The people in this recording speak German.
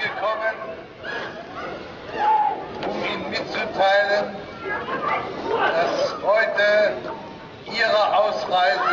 gekommen, um Ihnen mitzuteilen, dass heute Ihre Ausreise